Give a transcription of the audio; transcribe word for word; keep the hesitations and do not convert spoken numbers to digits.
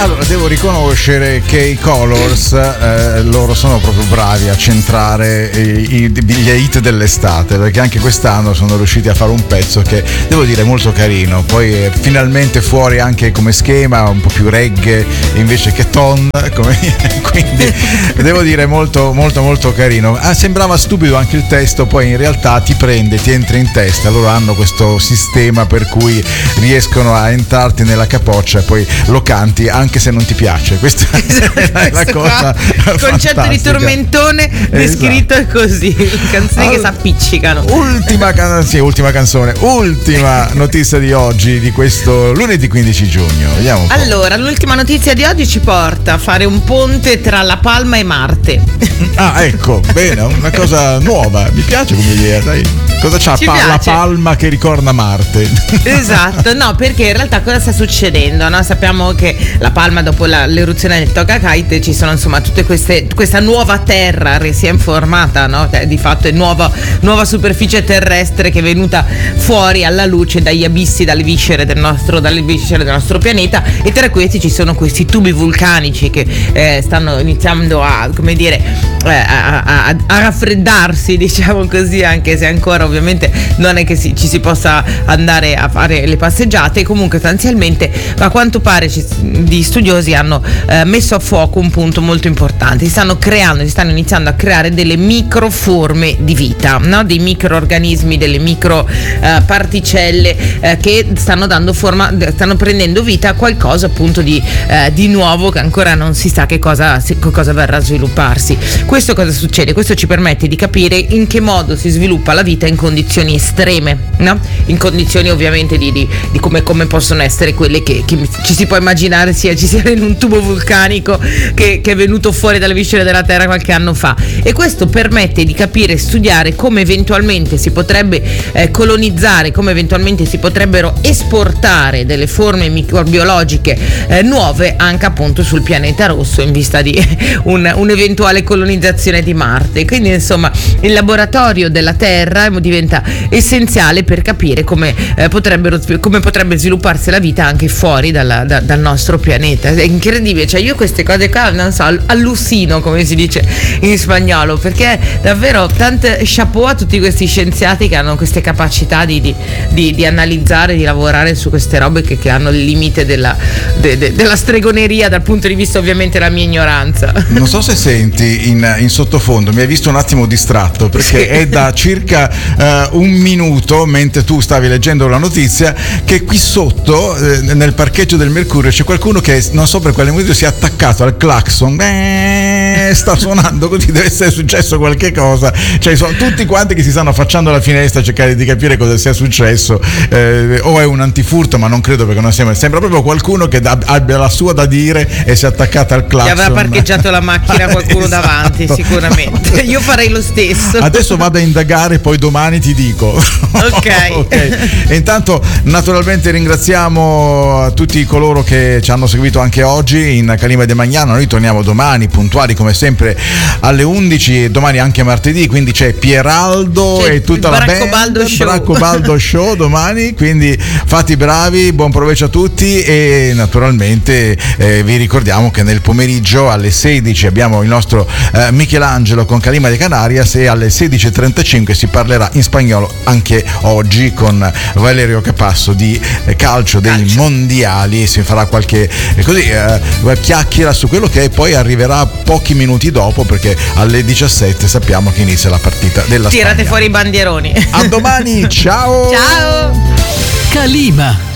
Allora, devo riconoscere che i Colors, eh, loro sono proprio bravi a centrare i, i, gli hit dell'estate, perché anche quest'anno sono riusciti a fare un pezzo che devo dire è molto carino. Poi è finalmente fuori anche come schema, un po' più reggae invece che ton, come, quindi devo dire molto molto molto carino. Ah, sembrava stupido anche il testo, poi in realtà ti prende, ti entra in testa. Loro hanno questo sistema per cui riescono a entrarti nella capoccia e poi lo canti anche se non ti piace. Questa è la cosa. Il concetto di tormentone descritto è così, canzoni allora, che s'appiccicano. Ultima, can- sì, ultima canzone, ultima notizia di oggi, di questo lunedì quindici giugno. Vediamo un po'. Allora, l'ultima notizia di oggi ci porta a fare un ponte tra La Palma e Marte. Ah, ecco, bene, una cosa nuova, mi piace come idea, dai. Cosa c'ha pa- La Palma che ricorda Marte? Esatto, no, perché in realtà cosa sta succedendo? No? Sappiamo che La Palma, dopo la, l'eruzione del Tocacaiite, ci sono insomma tutte queste, questa nuova terra si è informata, no? Di fatto è nuova, nuova superficie terrestre che è venuta fuori alla luce dagli abissi, dalle viscere del nostro, dalle viscere del nostro pianeta, e tra questi ci sono questi tubi vulcanici che eh, stanno iniziando a, come dire, eh, a, a, a raffreddarsi, diciamo così, anche se ancora ovviamente non è che si, ci si possa andare a fare le passeggiate. Comunque sostanzialmente a quanto pare ci, di studiosi hanno eh, messo a fuoco un punto molto importante. Si stanno creando, si stanno iniziando a creare delle microforme di vita, no? Dei microorganismi, delle micro eh, particelle eh, che stanno dando forma, stanno prendendo vita a qualcosa appunto di, eh, di nuovo, che ancora non si sa che cosa, che cosa verrà a svilupparsi. Questo cosa succede? Questo ci permette di capire in che modo si sviluppa la vita in condizioni estreme, no? In condizioni ovviamente di, di, di come, come possono essere quelle che, che ci si può immaginare sia ci sia in un tubo vulcanico che, che è venuto fuori dalle viscere della Terra qualche anno fa. E questo permette di capire e studiare come eventualmente si potrebbe eh, colonizzare, come eventualmente si potrebbero esportare delle forme microbiologiche eh, nuove anche appunto sul pianeta rosso in vista di un, un'eventuale colonizzazione di Marte. Quindi insomma il laboratorio della Terra diventa essenziale per capire come, eh, potrebbero, come potrebbe svilupparsi la vita anche fuori dalla, da, dal nostro pianeta. È incredibile, cioè io queste cose qua non so, allucino, come si dice in spagnolo, perché davvero tante chapeau a tutti questi scienziati che hanno queste capacità di, di, di, di analizzare, di lavorare su queste robe che, che hanno il limite della, de, de, della stregoneria dal punto di vista ovviamente della mia ignoranza. Non so se senti in, in sottofondo, mi hai visto un attimo distratto perché sì. È da circa uh, un minuto, mentre tu stavi leggendo la notizia, che qui sotto eh, nel parcheggio del Mercurio c'è qualcuno che non so per quale motivo si è attaccato al clacson, eh, sta suonando così, deve essere successo qualche cosa, cioè sono tutti quanti che si stanno affacciando alla finestra a cercare di capire cosa sia successo, eh, o è un antifurto, ma non credo, perché non sembra, sembra proprio qualcuno che da, abbia la sua da dire e si è attaccato al clacson. Gli avrà parcheggiato la macchina qualcuno esatto. davanti sicuramente. Io farei lo stesso. Adesso vado a indagare, poi domani ti dico. Ok. Okay. E intanto naturalmente ringraziamo tutti coloro che ci hanno seguito anche oggi in Calima de Magnano. Noi torniamo domani puntuali come sempre alle undici, e domani anche martedì, quindi c'è Pieraldo c'è e tutta la band Braccobaldo Show domani, quindi fate i bravi, buon proveggio a tutti. E naturalmente eh, vi ricordiamo che nel pomeriggio alle sedici abbiamo il nostro eh, Michelangelo con Calima de Canarias, e alle sedici e trentacinque si parlerà in spagnolo anche oggi con Valerio Capasso di eh, calcio dei calcio. mondiali, e si farà qualche eh, così eh, chiacchiera su quello che poi arriverà pochi minuti dopo, perché alle diciassette sappiamo che inizia la partita della Tirate Spagna. fuori i bandieroni. A domani, ciao. Ciao. Calima.